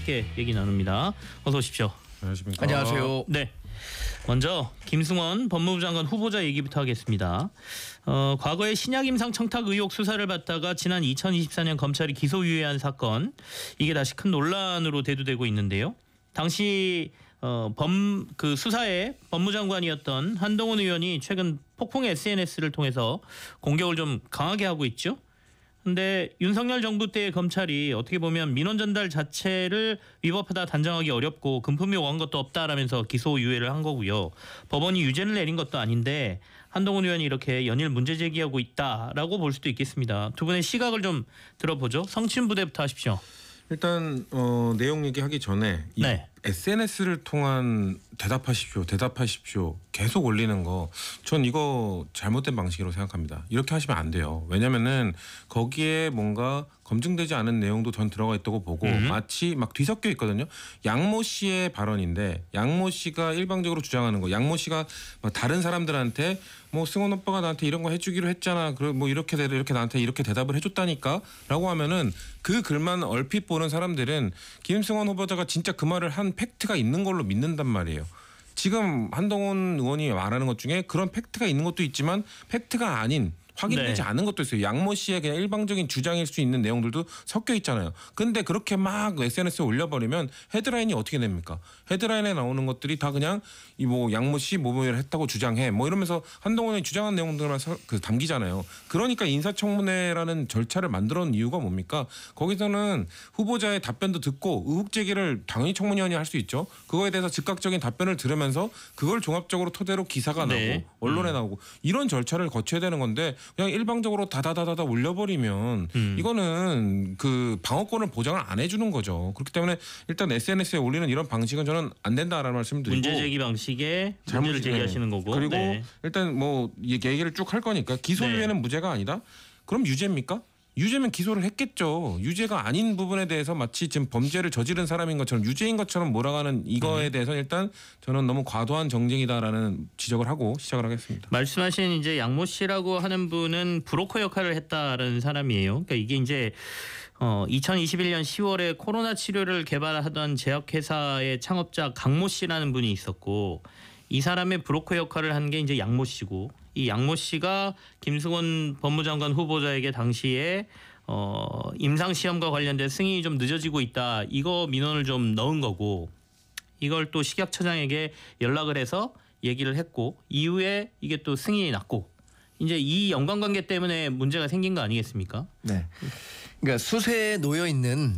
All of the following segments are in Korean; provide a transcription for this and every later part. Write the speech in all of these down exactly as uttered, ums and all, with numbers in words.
함께 얘기 나눕니다. 어서 오십시오. 안녕하십니까. 안녕하세요. 네. 먼저 김승원 법무부 장관 후보자 얘기부터 하겠습니다. 어, 과거에 신약 임상 청탁 의혹 수사를 받다가 지난 이천이십사 년 검찰이 기소유예한 사건, 이게 다시 큰 논란으로 대두되고 있는데요. 당시 어, 범, 그 수사의 법무장관이었던 한동훈 의원이 최근 폭풍 에스엔에스를 통해서 공격을 좀 강하게 하고 있죠. 근데 윤석열 정부 때의 검찰이 어떻게 보면 민원 전달 자체를 위법하다 단정하기 어렵고 금품이 오간 것도 없다라면서 기소유예를 한 거고요. 법원이 유죄를 내린 것도 아닌데 한동훈 의원이 이렇게 연일 문제 제기하고 있다라고 볼 수도 있겠습니다. 두 분의 시각을 좀 들어보죠. 성친 부대부터 하십시오. 일단 어, 내용 얘기하기 전에 이 네. 에스엔에스를 통한 대답하십시오, 대답하십시오 계속 올리는 거, 전 이거 잘못된 방식이라고 생각합니다. 이렇게 하시면 안 돼요. 왜냐면은 거기에 뭔가 검증되지 않은 내용도 전 들어가 있다고 보고 음. 마치 막 뒤섞여 있거든요. 양모 씨의 발언인데 양모 씨가 일방적으로 주장하는 거, 양모 씨가 막 다른 사람들한테 뭐 승원 오빠가 나한테 이런 거 해주기로 했잖아, 그리고 뭐 이렇게 이렇게 나한테 이렇게 대답을 해줬다니까라고 하면은 그 글만 얼핏 보는 사람들은 김승원 후보자가 진짜 그 말을 한 팩트가 있는 걸로 믿는단 말이에요. 지금 한동훈 의원이 말하는 것 중에 그런 팩트가 있는 것도 있지만 팩트가 아닌, 확인되지 네. 않은 것도 있어요. 양모 씨의 그냥 일방적인 주장일 수 있는 내용들도 섞여 있잖아요. 근데 그렇게 막 에스엔에스에 올려버리면 헤드라인이 어떻게 됩니까? 헤드라인에 나오는 것들이 다 그냥 이 뭐 양모 씨 뭐뭐를 했다고 주장해 뭐 이러면서 한동훈이 주장한 내용들만 서, 그 담기잖아요. 그러니까 인사청문회라는 절차를 만들어 놓은 이유가 뭡니까? 거기서는 후보자의 답변도 듣고 의혹 제기를 당연히 청문위원이 할 수 있죠. 그거에 대해서 즉각적인 답변을 들으면서 그걸 종합적으로 토대로 기사가 나오고 네. 언론에 음. 나오고 이런 절차를 거쳐야 되는 건데 그냥 일방적으로 다다다다다 올려버리면 음. 이거는 그 방어권을 보장을 안 해주는 거죠. 그렇기 때문에 일단 에스엔에스에 올리는 이런 방식은 저는 안 된다라는 말씀드리고, 문제 제기 방식에 문제를 제기하시는 거고, 그리고 네. 일단 뭐 얘기를 쭉 할 거니까 기소유예는 네. 무죄가 아니다? 그럼 유죄입니까? 유죄면 기소를 했겠죠. 유죄가 아닌 부분에 대해서 마치 지금 범죄를 저지른 사람인 것처럼 유죄인 것처럼 몰아가는 이거에 대해서 일단 저는 너무 과도한 정쟁이다라는 지적을 하고 시작을 하겠습니다. 말씀하신 이제 양모 씨라고 하는 분은 브로커 역할을 했다라는 사람이에요. 그러니까 이게 이제 어, 이천이십일 년 시월에 코로나 치료를 개발하던 제약회사의 창업자 강모 씨라는 분이 있었고, 이 사람의 브로커 역할을 한 게 이제 양모 씨고, 이 양모 씨가 김승원 법무장관 후보자에게 당시에 어, 임상시험과 관련된 승인이 좀 늦어지고 있다, 이거 민원을 좀 넣은 거고, 이걸 또 식약처장에게 연락을 해서 얘기를 했고, 이후에 이게 또 승인이 났고, 이제 이 연관관계 때문에 문제가 생긴 거 아니겠습니까? 네. 그러니까 수세에 놓여 있는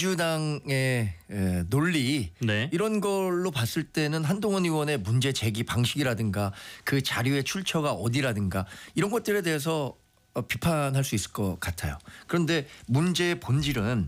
민주당의 논리, 네. 이런 걸로 봤을 때는 한동훈 의원의 문제 제기 방식이라든가 그 자료의 출처가 어디라든가 이런 것들에 대해서 비판할 수 있을 것 같아요. 그런데 문제의 본질은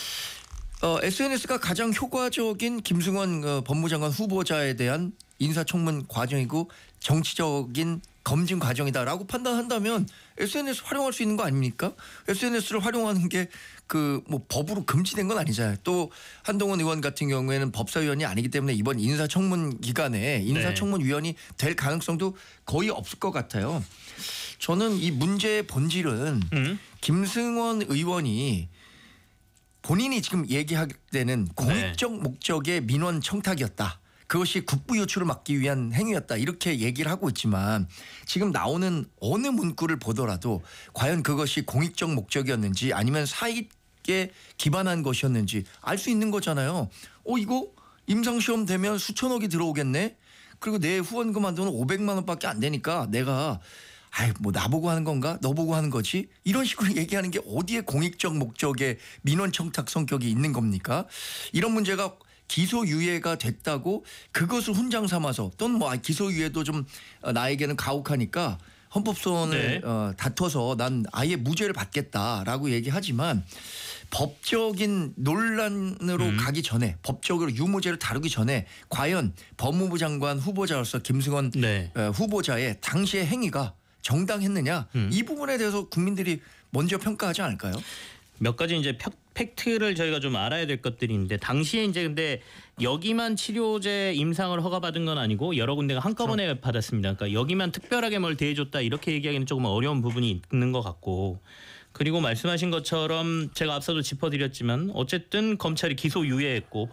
어, 에스엔에스가 가장 효과적인 김승원 어, 법무장관 후보자에 대한 인사청문 과정이고 정치적인 검증 과정이다라고 판단한다면 에스엔에스 활용할 수 있는 거 아닙니까? 에스엔에스를 활용하는 게 그 뭐 법으로 금지된 건 아니잖아요. 또 한동훈 의원 같은 경우에는 법사위원이 아니기 때문에 이번 인사청문 기간에 인사청문위원이 될 가능성도 거의 없을 것 같아요. 저는 이 문제의 본질은 음? 김승원 의원이 본인이 지금 얘기할 때는 공익적 네. 목적의 민원 청탁이었다, 그것이 국부 유출을 막기 위한 행위였다, 이렇게 얘기를 하고 있지만 지금 나오는 어느 문구를 보더라도 과연 그것이 공익적 목적이었는지 아니면 사익에 기반한 것이었는지 알 수 있는 거잖아요. 어 이거 임상시험 되면 수천억이 들어오겠네. 그리고 내 후원금 한도는 오백만 원밖에 안 되니까 내가 아이 뭐 나보고 하는 건가? 너 보고 하는 거지? 이런 식으로 얘기하는 게 어디에 공익적 목적의 민원 청탁 성격이 있는 겁니까? 이런 문제가 기소유예가 됐다고 그것을 훈장 삼아서 또는 뭐 기소유예도 좀 나에게는 가혹하니까 헌법소원을 네. 어, 다퉈서 난 아예 무죄를 받겠다라고 얘기하지만 법적인 논란으로 음. 가기 전에, 법적으로 유무죄를 다루기 전에 과연 법무부 장관 후보자로서 김승원 네. 어, 후보자의 당시의 행위가 정당했느냐, 음. 이 부분에 대해서 국민들이 먼저 평가하지 않을까요? 몇 가지 이제 팩트를 저희가 좀 알아야 될 것들이 있는데, 당시에 이제 근데 여기만 치료제 임상을 허가받은 건 아니고 여러 군데가 한꺼번에 그렇죠. 받았습니다. 그러니까 여기만 특별하게 뭘 대해줬다 이렇게 얘기하기는 조금 어려운 부분이 있는 것 같고, 그리고 말씀하신 것처럼 제가 앞서도 짚어드렸지만 어쨌든 검찰이 기소유예했고